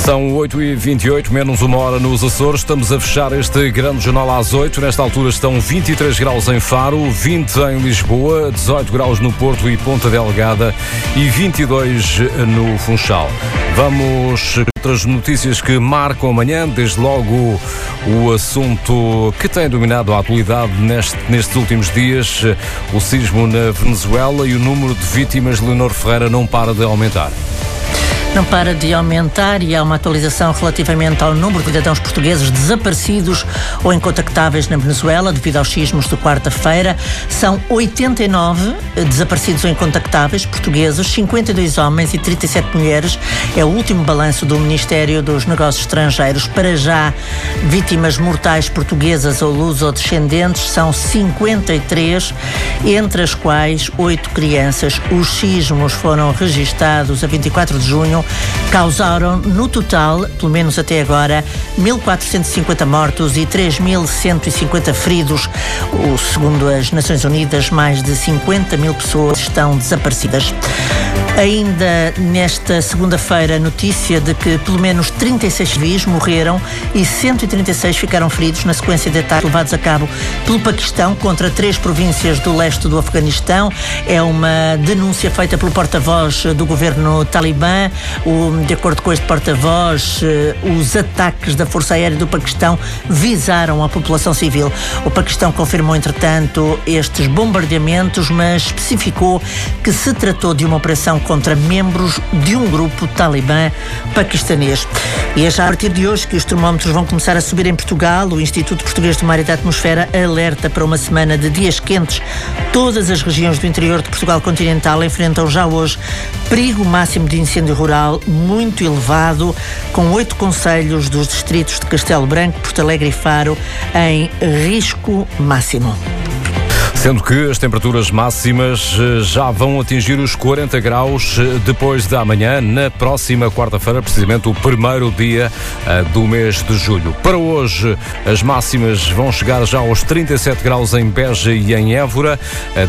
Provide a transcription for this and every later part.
São 8h28, menos uma hora nos Açores. Estamos a fechar este grande jornal às 8. Nesta altura estão 23 graus em Faro, 20 em Lisboa, 18 graus no Porto e Ponta Delgada e 22 no Funchal. Vamos a outras notícias que marcam amanhã, desde logo o assunto que tem dominado a atualidade nestes últimos dias, o sismo na Venezuela, e o número de vítimas de Leonor Ferreira não para de aumentar. Não para de aumentar, e há uma atualização relativamente ao número de cidadãos portugueses desaparecidos ou incontactáveis na Venezuela devido aos sismos de quarta-feira. São 89 desaparecidos ou incontactáveis portugueses, 52 homens e 37 mulheres. É o último balanço do Ministério dos Negócios Estrangeiros. Para já, vítimas mortais portuguesas ou luso-descendentes são 53, entre as quais 8 crianças. Os sismos foram registados a 24 de junho. Causaram, no total, pelo menos até agora, 1.450 mortos e 3.150 feridos. Segundo as Nações Unidas, mais de 50 mil pessoas estão desaparecidas. Ainda nesta segunda-feira, notícia de que pelo menos 36 civis morreram e 136 ficaram feridos na sequência de ataques levados a cabo pelo Paquistão contra 3 províncias do leste do Afeganistão. É uma denúncia feita pelo porta-voz do governo talibã. De acordo com este porta-voz, os ataques da Força Aérea do Paquistão visaram a população civil. O Paquistão confirmou, entretanto, estes bombardeamentos, mas especificou que se tratou de uma operação contra membros de um grupo talibã paquistanês. E é já a partir de hoje que os termómetros vão começar a subir em Portugal. O Instituto Português do Mar e da Atmosfera alerta para uma semana de dias quentes. Todas as regiões do interior de Portugal continental enfrentam já hoje perigo máximo de incêndio rural muito elevado, com 8 concelhos dos distritos de Castelo Branco, Porto Alegre e Faro em risco máximo. Sendo que as temperaturas máximas já vão atingir os 40 graus depois da manhã, na próxima quarta-feira, precisamente o primeiro dia do mês de julho. Para hoje, as máximas vão chegar já aos 37 graus em Beja e em Évora,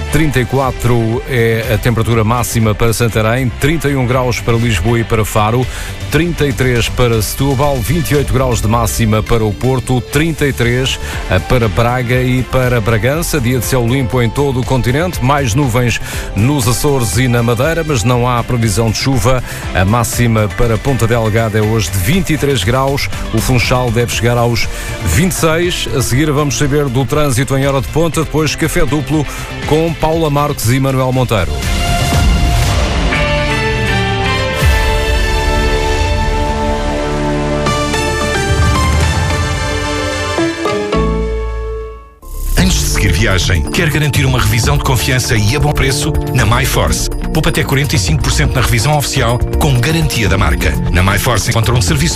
34 é a temperatura máxima para Santarém, 31 graus para Lisboa e para Faro, 33 para Setúbal, 28 graus de máxima para o Porto, 33 para Braga e para Bragança. Dia de céu limpo em todo o continente, mais nuvens nos Açores e na Madeira, mas não há previsão de chuva. A máxima para Ponta Delgada é hoje de 23 graus, o Funchal deve chegar aos 26. A seguir vamos saber do trânsito em hora de ponta, depois café duplo com Paula Marques e Manuel Monteiro. Viagem. Quer garantir uma revisão de confiança e a bom preço? Na MyForce. Poupa até 45% na revisão oficial com garantia da marca. Na MyForce encontra um serviço